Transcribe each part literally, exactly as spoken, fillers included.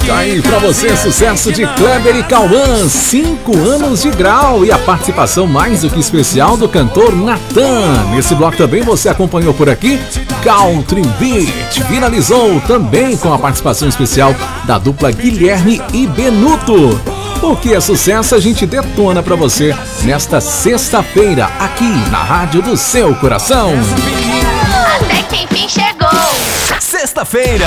Tá aí pra você, sucesso de Kleber e Cauã, cinco anos de grau, e a participação mais do que especial do cantor Natan. Nesse bloco também você acompanhou por aqui Country Beat, finalizou também com a participação especial da dupla Guilherme e Benuto. O que é sucesso a gente detona pra você nesta sexta-feira aqui na Rádio do Seu Coração. Até que enfim chegou. Sexta-feira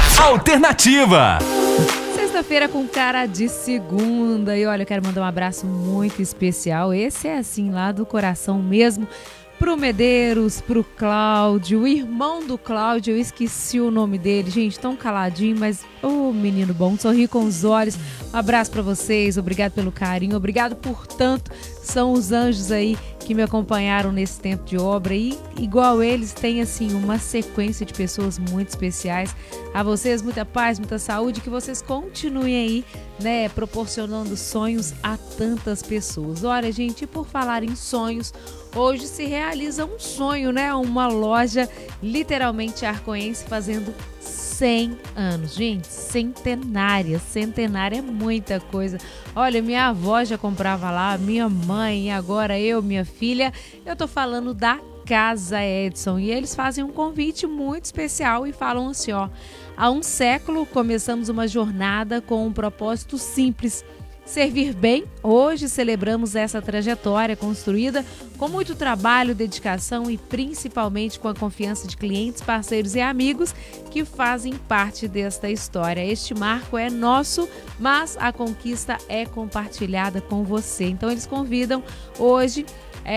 Alternativa. Sexta-feira com cara de segunda. E olha, eu quero mandar um abraço muito especial. Esse é assim, lá do coração mesmo. Pro Medeiros, pro Cláudio, o irmão do Cláudio, eu esqueci o nome dele, gente, tão caladinho, mas ô oh, menino bom, sorri com os olhos. Um abraço pra vocês, obrigado pelo carinho, obrigado por tanto. São os anjos aí que me acompanharam nesse tempo de obra e, igual eles, tem assim uma sequência de pessoas muito especiais. A vocês, muita paz, muita saúde, que vocês continuem aí, né, proporcionando sonhos a tantas pessoas. Olha, gente, por falar em sonhos, hoje se realiza um sonho, né? Uma loja literalmente arcoense fazendo cem anos. Gente, centenária. Centenária é muita coisa. Olha, minha avó já comprava lá, minha mãe, e agora eu, minha filha. Eu tô falando da Casa Edson. E eles fazem um convite muito especial e falam assim, ó. Há um século começamos uma jornada com um propósito simples: servir bem. Hoje celebramos essa trajetória construída com muito trabalho, dedicação e principalmente com a confiança de clientes, parceiros e amigos que fazem parte desta história. Este marco é nosso, mas a conquista é compartilhada com você. Então eles convidam hoje,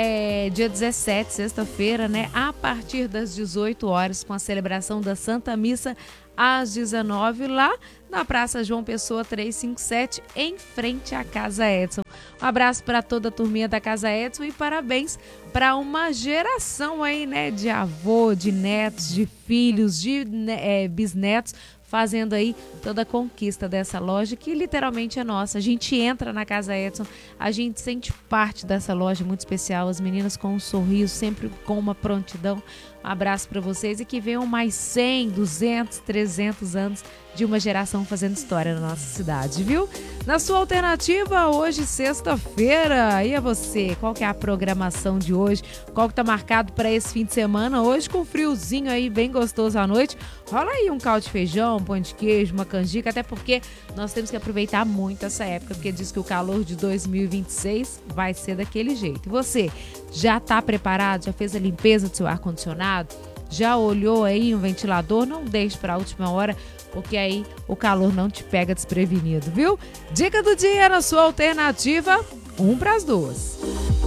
é, dia dezessete, sexta-feira, né, a partir das dezoito horas, com a celebração da Santa Missa às dezenove, lá na Praça João Pessoa trezentos e cinquenta e sete, em frente à Casa Edson. Um abraço para toda a turminha da Casa Edson e parabéns para uma geração aí, né, de avô, de netos, de filhos, de é, bisnetos, fazendo aí toda a conquista dessa loja que literalmente é nossa. A gente entra na Casa Edson, a gente sente parte dessa loja muito especial, as meninas com um sorriso, sempre com uma prontidão. Um abraço para vocês e que venham mais cem, duzentos, trezentos anos de uma geração fazendo história na nossa cidade, viu? Na sua alternativa, hoje, sexta-feira, e a você? Qual que é a programação de hoje? Qual que tá marcado para esse fim de semana? Hoje, com friozinho aí, bem gostoso à noite, rola aí um caldo de feijão, um pão de queijo, uma canjica, até porque nós temos que aproveitar muito essa época, porque diz que o calor de dois mil e vinte e seis vai ser daquele jeito. E você, já tá preparado? Já fez a limpeza do seu ar-condicionado? Já olhou aí um ventilador? Não deixe para a última hora, porque aí o calor não te pega desprevenido, viu? Dica do dia na sua alternativa, um para as duas.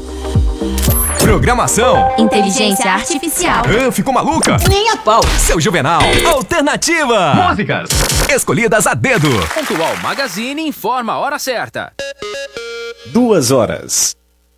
Programação Inteligência artificial. Ah, ficou maluca? Nem a pau. Seu Juvenal. Alternativa. Músicas escolhidas a dedo. Pontual Magazine informa a hora certa. Duas horas.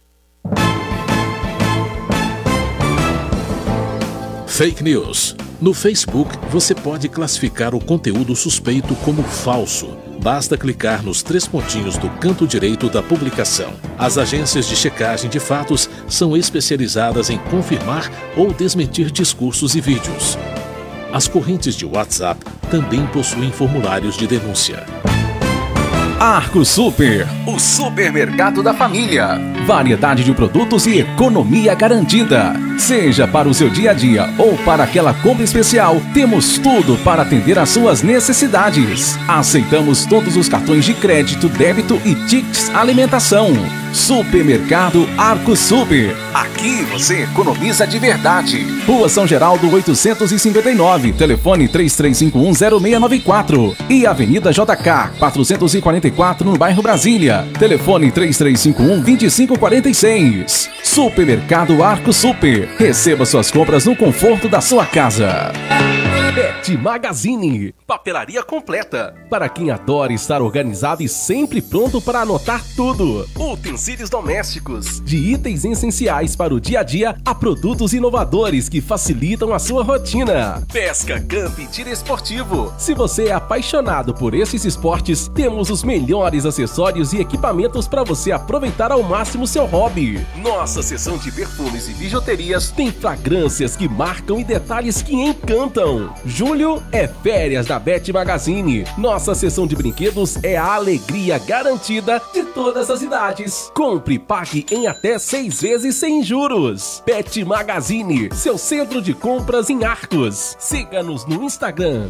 Fake News. No Facebook, você pode classificar o conteúdo suspeito como falso. Basta clicar nos três pontinhos do canto direito da publicação. As agências de checagem de fatos são especializadas em confirmar ou desmentir discursos e vídeos. As correntes de WhatsApp também possuem formulários de denúncia. Arco Super, o supermercado da família. Variedade de produtos e economia garantida. Seja para o seu dia a dia ou para aquela compra especial, temos tudo para atender às suas necessidades. Aceitamos todos os cartões de crédito, débito e tickets alimentação. Supermercado Arco Super. Aqui você economiza de verdade. Rua São Geraldo oitocentos e cinquenta e nove, telefone três três cinco um zero seis nove quatro e Avenida J K quatrocentos e quarenta e quatro no bairro Brasília, telefone três três cinco um dois cinco quatro seis. Supermercado Arco Super. Receba suas compras no conforto da sua casa. Pet Magazine, papelaria completa para quem adora estar organizado e sempre pronto para anotar tudo. Utensílios domésticos, de itens essenciais para o dia a dia a produtos inovadores que facilitam a sua rotina. Pesca, camp e tiro esportivo. Se você é apaixonado por esses esportes, temos os melhores acessórios e equipamentos para você aproveitar ao máximo seu hobby. Nossa seção de perfumes e bijuterias tem fragrâncias que marcam e detalhes que encantam. Junte julho é férias da Bet Magazine. Nossa seção de brinquedos é a alegria garantida de todas as idades. Compre e pague em até seis vezes sem juros. Bet Magazine, seu centro de compras em Arcos. Siga-nos no Instagram.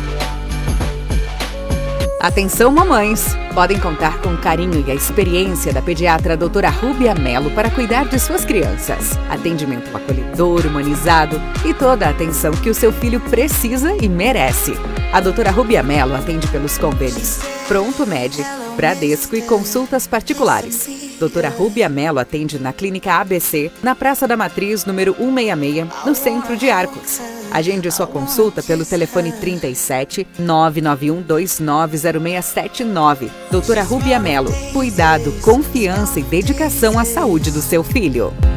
Atenção, mamães! Podem contar com o carinho e a experiência da pediatra doutora Rúbia Melo para cuidar de suas crianças. Atendimento acolhedor, humanizado e toda a atenção que o seu filho precisa e merece. A doutora Rúbia Melo atende pelos convênios Pronto Med, Bradesco e consultas particulares. doutora Rúbia Melo atende na Clínica A B C, na Praça da Matriz, número cento e sessenta e seis, no centro de Arcos. Agende sua consulta pelo telefone trinta e sete, nove nove um dois nove zero seis sete nove. doutora Rúbia Melo, cuidado, confiança e dedicação à saúde do seu filho.